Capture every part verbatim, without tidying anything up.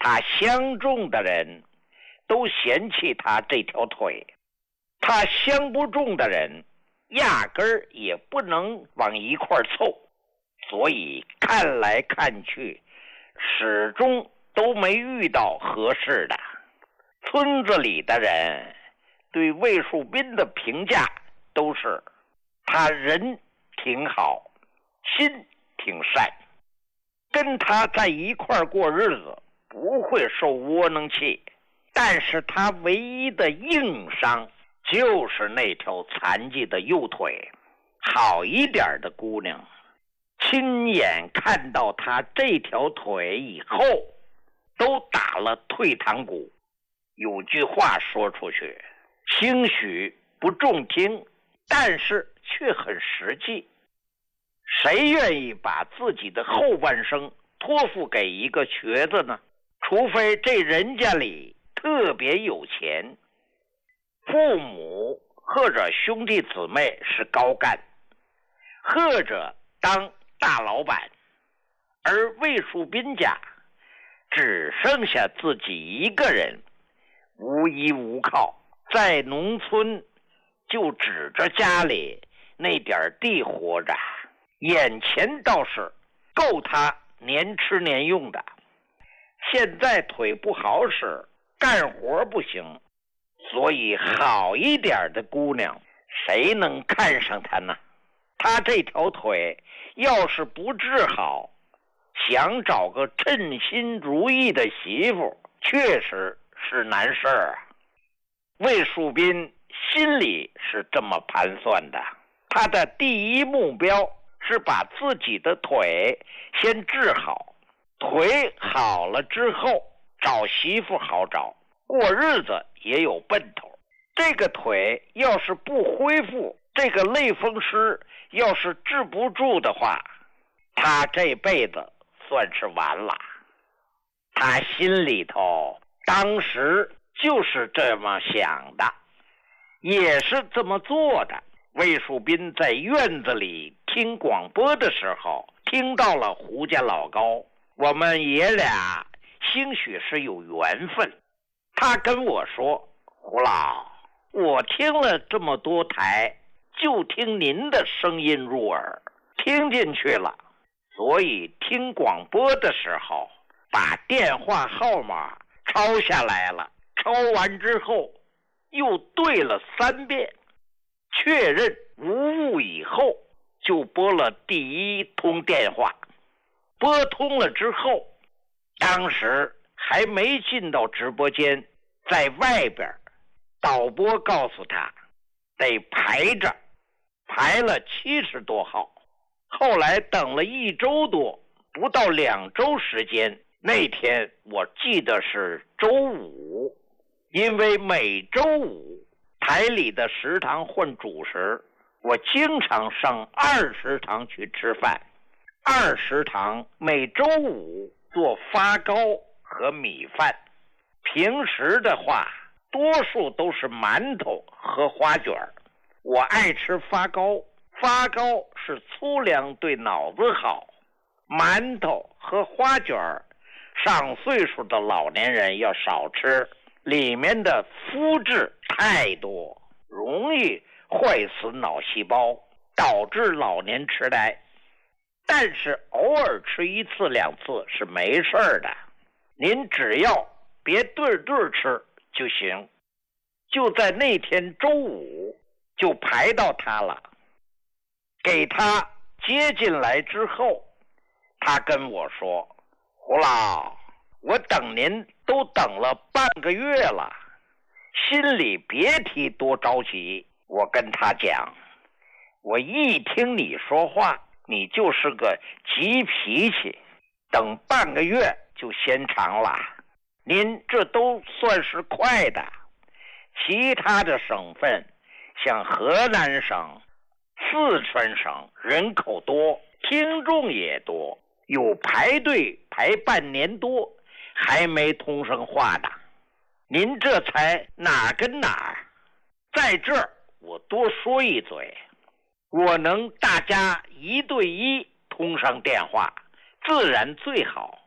他相中的人都嫌弃他这条腿，他相不中的人压根儿也不能往一块凑，所以看来看去始终都没遇到合适的。村子里的人对魏树斌的评价都是他人挺好，心挺善，跟他在一块过日子不会受窝囊气。但是他唯一的硬伤就是那条残疾的右腿。好一点的姑娘亲眼看到他这条腿以后都打了退堂鼓。有句话说出去兴许不中听，但是却很实际。谁愿意把自己的后半生托付给一个瘸子呢？除非这人家里特别有钱，父母或者兄弟姊妹是高干，或者当大老板，而魏树斌家只剩下自己一个人，无依无靠，在农村就指着家里那点地活着，眼前倒是够他年吃年用的。现在腿不好使，干活不行，所以好一点的姑娘谁能看上他呢？他这条腿要是不治好，想找个称心如意的媳妇确实是难事儿啊。魏树斌心里是这么盘算的，他的第一目标是把自己的腿先治好，腿好了之后找媳妇好找，过日子也有奔头。这个腿要是不恢复，这个类风湿要是治不住的话，他这辈子算是完了。他心里头当时就是这么想的，也是这么做的。魏树斌在院子里听广播的时候，听到了胡家老高，我们爷俩兴许是有缘分。他跟我说，胡老，我听了这么多台，就听您的声音入耳，听进去了，所以听广播的时候把电话号码抄下来了，抄完之后又对了三遍，确认无误以后就拨了第一通电话。拨通了之后，当时还没进到直播间，在外边导播告诉他得排着，排了七十多号。后来等了一周多，不到两周时间，那天我记得是周五，因为每周五台里的食堂换主食，我经常上二食堂去吃饭。二食堂每周五做发糕和米饭，平时的话多数都是馒头和花卷。我爱吃发糕，发糕是粗粮对脑子好，馒头和花卷上岁数的老年人要少吃，里面的麸质太多，容易坏死脑细胞，导致老年痴呆。但是偶尔吃一次两次是没事的，您只要别对对吃就行。就在那天周五就排到他了，给他接进来之后，他跟我说，胡老，我等您都等了半个月了，心里别提多着急。我跟他讲，我一听你说话，你就是个急脾气，等半个月就嫌长了，您这都算是快的。其他的省份像河南省、四川省人口多，听众也多，有排队排半年多还没通上话的，您这才哪跟哪儿。在这儿我多说一嘴，我能大家一对一通上电话自然最好，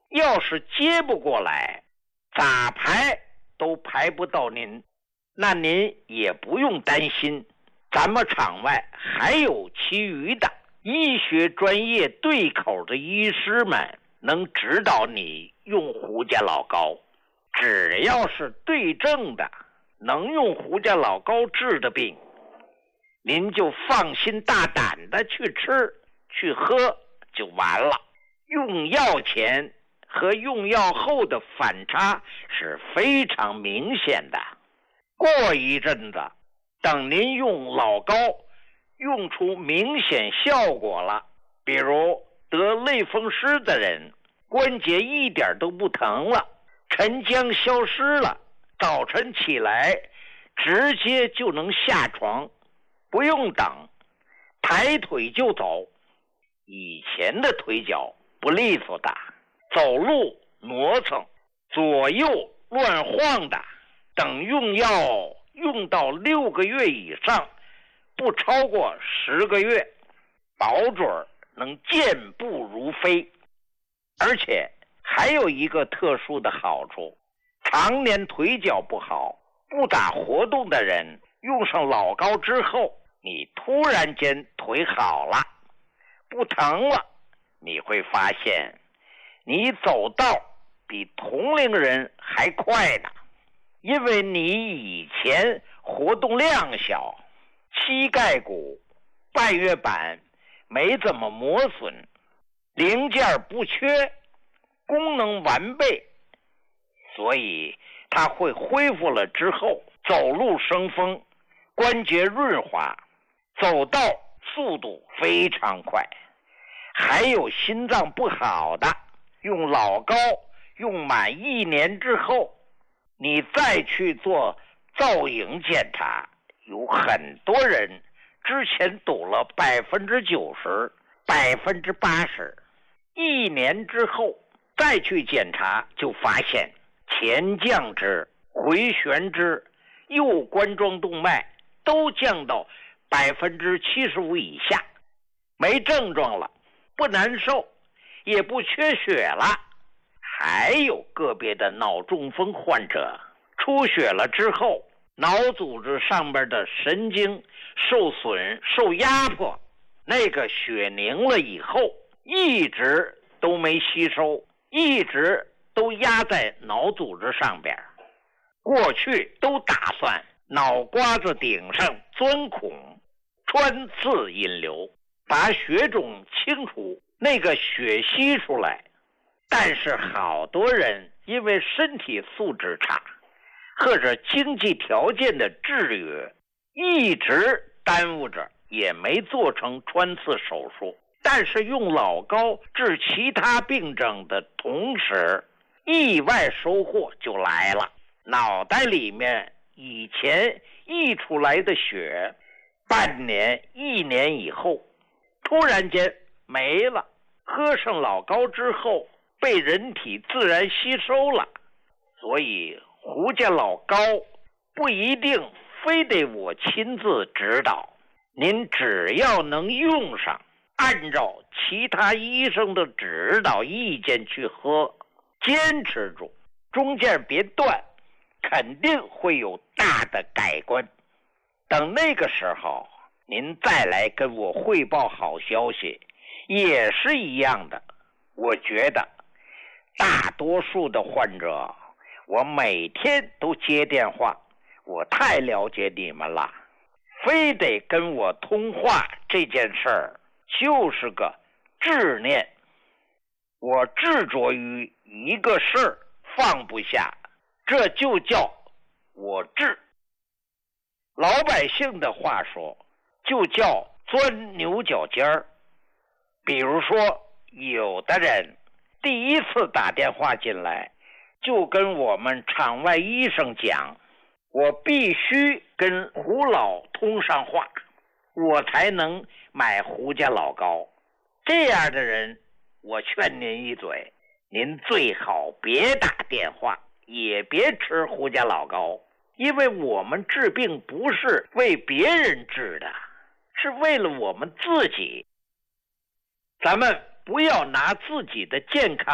要是接不过来，咋排都排不到您，那您也不用担心，咱们场外还有其余的医学专业对口的医师们能指导你用胡家老膏。只要是对症的，能用胡家老膏治的病，您就放心大胆的去吃去喝就完了。用药前和用药后的反差是非常明显的。过一阵子，等您用老膏用出明显效果了，比如得类风湿的人关节一点都不疼了，沉僵消失了，早晨起来直接就能下床，不用等，抬腿就走。以前的腿脚不利索的，走路磨蹭，左右乱晃的，等用药用到六个月以上，不超过十个月，保准能健步如飞。而且还有一个特殊的好处，常年腿脚不好不咋活动的人，用上老膏之后，你突然间腿好了，不疼了，你会发现你走道比同龄人还快呢。因为你以前活动量小，膝盖骨、半月板没怎么磨损，零件不缺，功能完备，所以它会恢复了之后走路生风，关节润滑，走道速度非常快。还有心脏不好的，用老膏用满一年之后，你再去做造影检查，有很多人之前堵了百分之九十、百分之八十，一年之后再去检查，就发现前降支、回旋支、右冠状动脉都降到百分之七十五以下，没症状了，不难受，也不缺血了。还有个别的脑中风患者，出血了之后，脑组织上边的神经受损、受压迫，那个血凝了以后，一直都没吸收，一直都压在脑组织上边。过去都打算脑瓜子顶上钻孔，穿刺引流，把血肿清除，那个血吸出来。但是好多人因为身体素质差，或者经济条件的制约，一直耽误着，也没做成穿刺手术。但是用老膏治其他病症的同时，意外收获就来了。脑袋里面以前溢出来的血，半年一年以后突然间没了，喝上老膏之后被人体自然吸收了。所以胡家老膏不一定非得我亲自指导，您只要能用上，按照其他医生的指导意见去喝，坚持住，中间别断，肯定会有大的改观。等那个时候您再来跟我汇报好消息，也是一样的。我觉得大多数的患者，我每天都接电话，我太了解你们了，非得跟我通话这件事儿就是个执念。我执着于一个事儿放不下，这就叫我治。老百姓的话说，就叫钻牛角尖儿。比如说有的人第一次打电话进来，就跟我们场外医生讲，我必须跟胡老通上话，我才能买胡家老膏。这样的人，我劝您一嘴，您最好别打电话，也别吃胡家老膏，因为我们治病不是为别人治的，是为了我们自己。咱们不要拿自己的健康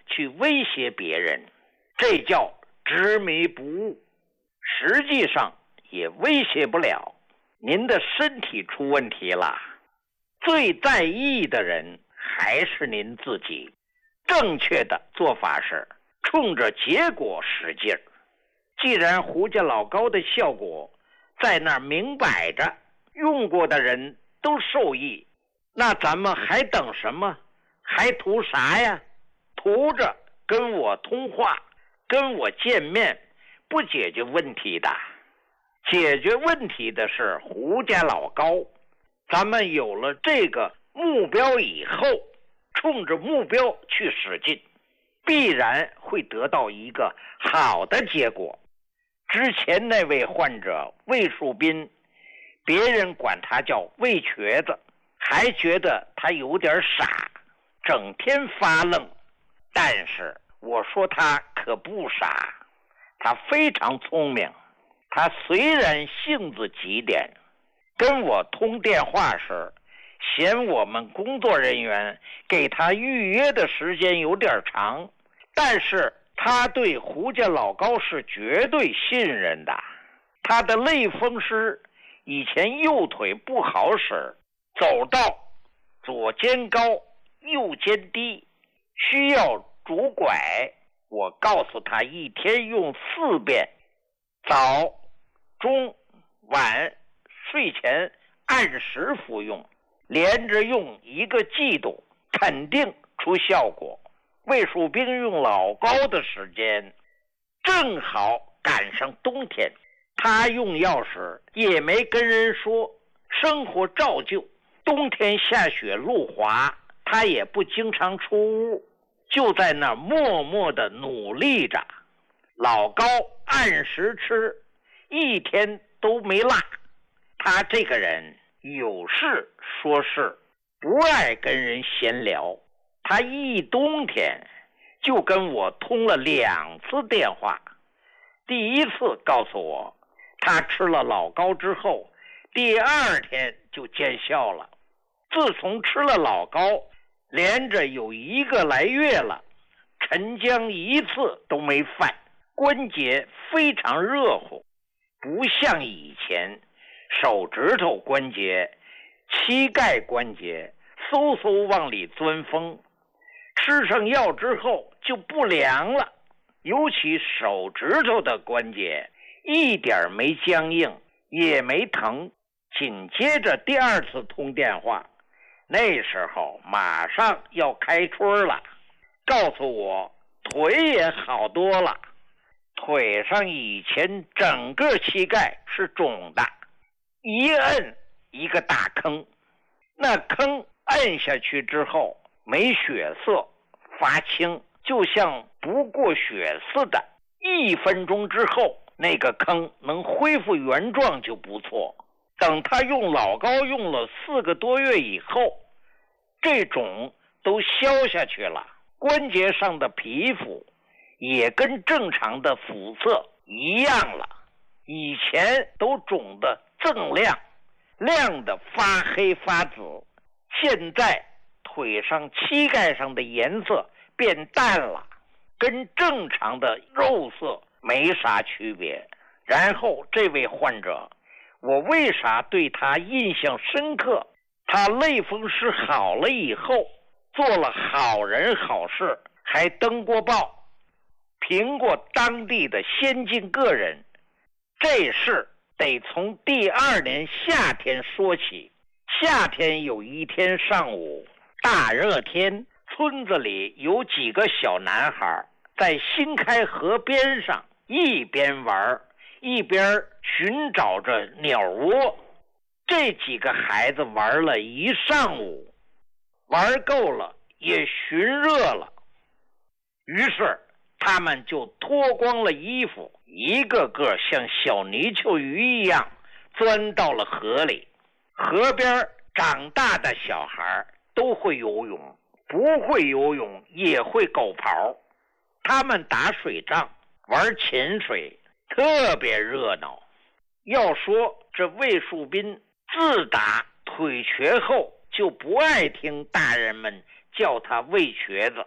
去威胁别人，这叫执迷不悟，实际上也威胁不了。您的身体出问题了，最在意的人还是您自己。正确的做法是冲着结果使劲儿。既然胡家老高的效果在那儿明摆着，用过的人都受益，那咱们还等什么？还图啥呀？图着跟我通话，跟我见面，不解决问题的。解决问题的是胡家老高。咱们有了这个目标以后，冲着目标去使劲，必然会得到一个好的结果。之前那位患者魏树斌，别人管他叫魏瘸子，还觉得他有点傻，整天发愣。但是我说他可不傻，他非常聪明。他虽然性子急点，跟我通电话时嫌我们工作人员给他预约的时间有点长，但是他对胡家老高是绝对信任的。他的类风湿以前右腿不好使，走道左肩高右肩低，需要拄拐。我告诉他一天用四遍，早中晚睡前按时服用，连着用一个季度，肯定出效果。魏树斌用老高的时间正好赶上冬天，他用药时也没跟人说，生活照旧。冬天下雪路滑，他也不经常出屋，就在那儿默默地努力着。老高按时吃，一天都没落。他这个人有事说事，不爱跟人闲聊。他一冬天就跟我通了两次电话。第一次告诉我他吃了老高之后，第二天就见效了。自从吃了老高，连着有一个来月了，晨僵一次都没犯，关节非常热乎，不像以前手指头关节、膝盖关节嗖嗖往里钻风。吃上药之后就不凉了，尤其手指头的关节一点没僵硬，也没疼。紧接着第二次通电话，那时候马上要开春了，告诉我腿也好多了。腿上以前整个膝盖是肿的，一摁一个大坑，那坑摁下去之后没血色，发青，就像不过血似的。一分钟之后，那个坑能恢复原状就不错。等他用老高用了四个多月以后，这种都消下去了，关节上的皮肤也跟正常的肤色一样了。以前都肿得锃亮，亮得发黑发紫，现在腿上膝盖上的颜色变淡了，跟正常的肉色没啥区别。然后这位患者，我为啥对他印象深刻？他类风湿好了以后做了好人好事，还登过报，评过当地的先进个人。这事得从第二年夏天说起。夏天有一天上午，大热天，村子里有几个小男孩在新开河边上一边玩一边寻找着鸟窝。这几个孩子玩了一上午，玩够了也寻热了，于是他们就脱光了衣服，一个个像小泥鳅鱼一样钻到了河里。河边长大的小孩都会游泳，不会游泳也会狗刨。他们打水仗，玩潜水，特别热闹。要说这魏树斌自打腿瘸后就不爱听大人们叫他魏瘸子，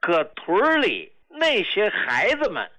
搁屯里那些孩子们